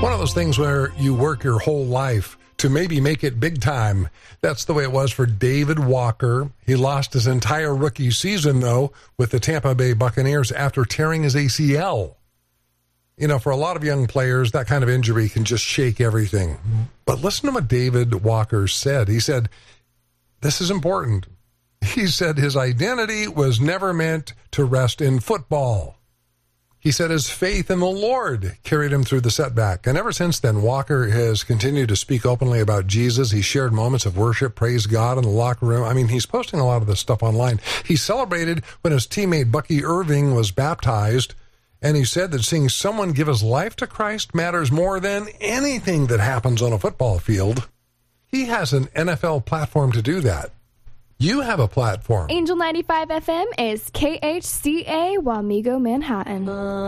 One of those things where you work your whole life to maybe make it big time. That's the way it was for David Walker. He lost his entire rookie season, though, with the Tampa Bay Buccaneers after tearing his ACL. You know, for a lot of young players, that kind of injury can just shake everything. But listen to what David Walker said. He said, this is important. He said his identity was never meant to rest in football. He said his faith in the Lord carried him through the setback. And ever since then, Walker has continued to speak openly about Jesus. He shared moments of worship, praised God in the locker room. I mean, he's posting a lot of this stuff online. He celebrated when his teammate Bucky Irving was baptized. And he said that seeing someone give his life to Christ matters more than anything that happens on a football field. He has an NFL platform to do that. You have a platform. Angel 95 FM is KHCA Wamego, Manhattan.